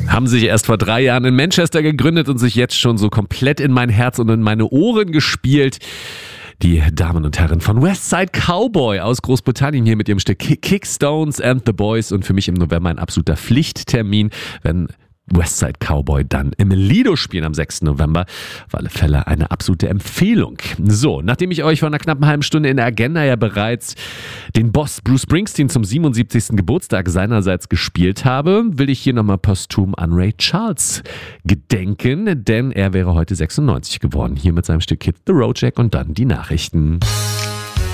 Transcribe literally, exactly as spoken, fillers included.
Haben sich erst vor drei Jahren in Manchester gegründet und sich jetzt schon so komplett in mein Herz und in meine Ohren gespielt. Die Damen und Herren von Westside Cowboy aus Großbritannien hier mit ihrem Stück Kickstones and the Boys und für mich im November ein absoluter Pflichttermin, wenn Westside Cowboy dann im Lido spielen am sechsten November. Auf alle Fälle eine absolute Empfehlung. So, nachdem ich euch vor einer knappen halben Stunde in der Agenda ja bereits den Boss Bruce Springsteen zum siebenundsiebzigsten Geburtstag seinerseits gespielt habe, will ich hier nochmal posthum an Ray Charles gedenken, denn er wäre heute sechsundneunzig geworden. Hier mit seinem Stück Hit the Road Jack und dann die Nachrichten.